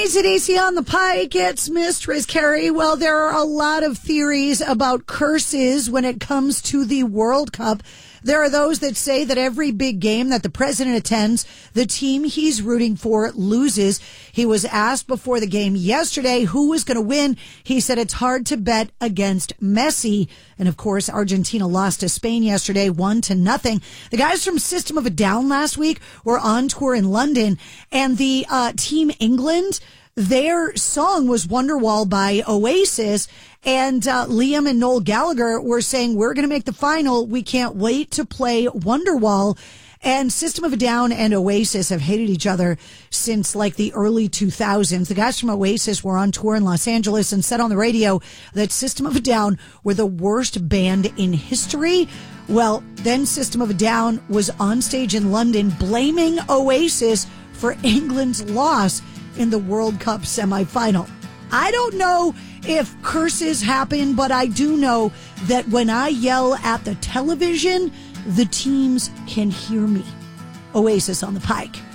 Mornings at AC on the Pike. It's Mistress Carrie. Well, there are a lot of theories about curses when it comes to the World Cup. There are those that say that every big game that the president attends, the team he's rooting for loses. He was asked before the game yesterday who was going to win. He said it's hard to bet against Messi. And of course, Argentina lost to Spain yesterday, 1-0. The guys from System of a Down last week were on tour in London, and the Team England, their song was Wonderwall by Oasis. And Liam and Noel Gallagher were saying, we're going to make the final. We can't wait to play Wonderwall. And System of a Down and Oasis have hated each other since like the early 2000s. The guys from Oasis were on tour in Los Angeles and said on the radio that System of a Down were the worst band in history. Well, then System of a Down was on stage in London blaming Oasis for England's loss in the World Cup semifinal. I don't know if curses happen, but I do know that when I yell at the television, the teams can hear me. Oasis on the Pike.